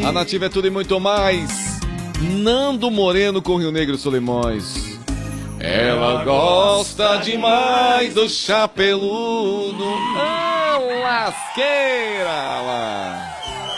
A Nativa é tudo e muito mais. Nando Moreno com Rio Negro Solimões. Ela gosta demais do chapeludo. Lasqueira lá.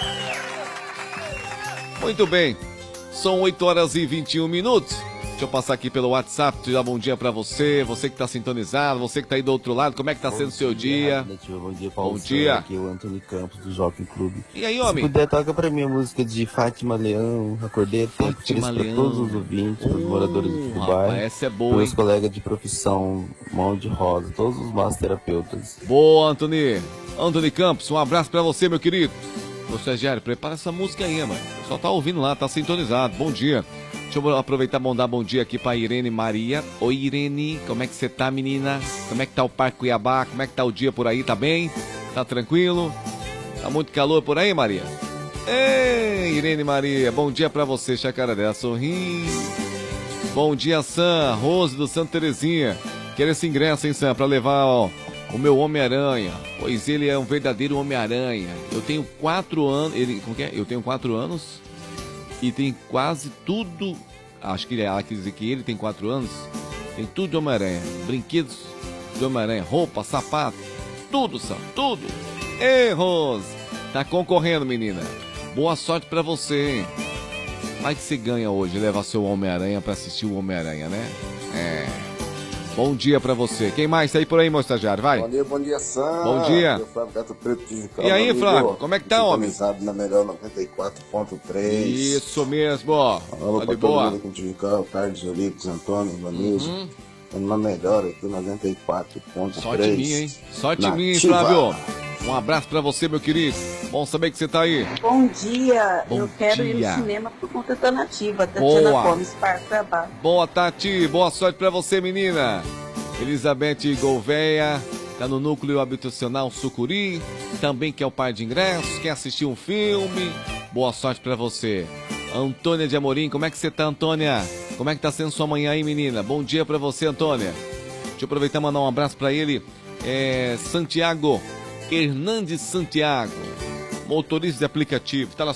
Muito bem. São 8 horas e 21 minutos. Deixa eu passar aqui pelo WhatsApp, te dar bom dia pra você, você que tá sintonizado, você que tá aí do outro lado, como é que tá sendo o seu dia? Bom dia, Paulo. Bom dia. Aqui é o Antônio Campos, do Jockey Clube. E aí, homem? Se puder, toca pra mim a música de Fátima Leão, Acordei Tempo, pra todos os ouvintes, os moradores do bairro. Essa é boa, meus hein? colegas de profissão, mão de rosa, todos os massoterapeutas. Boa, Antônio. Antônio Campos, um abraço pra você, meu querido. Ô, estagiário, prepara essa música aí, mano. Só tá ouvindo lá, tá sintonizado. Bom dia. Deixa eu aproveitar e mandar bom dia aqui pra Irene Maria. Oi, Irene, como é que você tá, menina? Como é que tá o Parque Cuiabá? Como é que tá o dia por aí? Tá bem? Tá tranquilo? Tá muito calor por aí, Maria? Ei, Irene Maria, bom dia pra você, Chacaré, sorrindo. Bom dia, Sam, Rose do Santa Terezinha. Quero esse ingresso, hein, Sam, pra levar, ó, o meu Homem-Aranha, pois ele é um verdadeiro Homem-Aranha. Eu tenho 4 anos, como que é? Eu tenho 4 anos e tem quase tudo, acho que ela quis dizer que ele tem 4 anos, tem tudo de Homem-Aranha, brinquedos de Homem-Aranha, roupa, sapato, tudo, Sam, tudo. Ei, Rose, tá concorrendo, menina. Boa sorte pra você, hein? Vai que você ganha hoje, levar seu Homem-Aranha pra assistir o Homem-Aranha, né? É. Bom dia pra você. Quem mais tá aí por aí, meu estagiário? Vai. Bom dia, Sam. Bom dia. E aí, Flávio, como é que tá, homem? Na melhor 94.3. Isso mesmo, ó. Alô, Tá pra de todo boa? mundo com o Tivicão, Carlos, Olímpicos, Antônio, Vanilson. Na melhor aqui, 94.3. Sorte minha, hein? Sorte minha, hein, Nativa. Flávio? Um abraço pra você, meu querido. Bom saber que você tá aí. Bom dia, Bom eu quero ir dia. no cinema por conta da Nativa, Tatiana Boa. Gomes, Parque Cuiabá. Boa, Tati. Boa sorte pra você, menina. Elizabeth Gouveia, tá no núcleo habitacional Sucuri. Também quer o par de ingressos, quer assistir um filme. Boa sorte pra você. Antônia de Amorim, como é que você tá, Antônia? Como é que tá sendo sua manhã aí, menina? Bom dia pra você, Antônia. Deixa eu aproveitar e mandar um abraço pra ele. Santiago Hernandes Santiago, motorista de aplicativo, tá lá